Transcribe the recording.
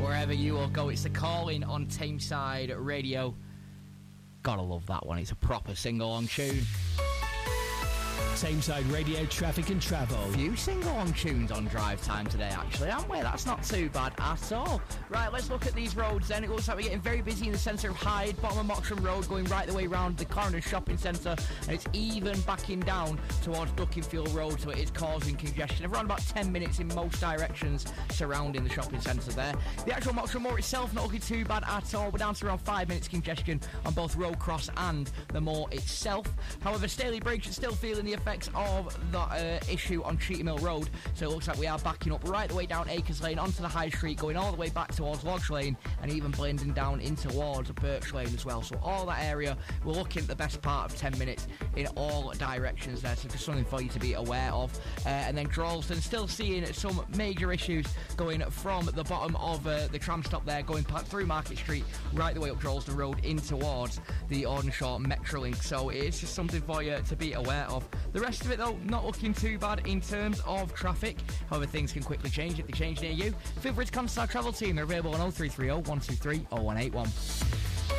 wherever you will go. It's The Calling on Tameside Radio. Gotta love that one. It's a proper sing-along tune. Tameside Radio, traffic and travel. A few sing-along tunes on drive time today, actually, aren't we? That's not too bad at all. Right, let's look at these roads then. It looks like we're getting very busy in the centre of Hyde, bottom of Moxham Road, going right the way round the Corner Shopping Centre, and it's even backing down towards Duckingfield Road, so it is causing congestion of around about 10 minutes in most directions surrounding the shopping centre there. The actual Moxham Moor itself not looking too bad at all. We're down to around 5 minutes congestion on both Road Cross and the Moor itself. However, Staley Bridge is still feeling the effects of the issue on Cheetham Hill Road, so it looks like we are backing up right the way down Acres Lane onto the High Street, going all the way back towards Lodge Lane and even blending down in towards Birch Lane as well. So all that area, we're looking at the best part of 10 minutes in all directions there, so just something for you to be aware of. And then Droylsden, still seeing some major issues going from the bottom of the tram stop there, going through Market Street, right the way up Droylsden Road in towards the Audenshaw Metrolink. So it's just something for you to be aware of. The rest of it, though, not looking too bad in terms of traffic. However, things can quickly change if they change near you. Feel free to contact our travel team. They're available on 0330 123 0181.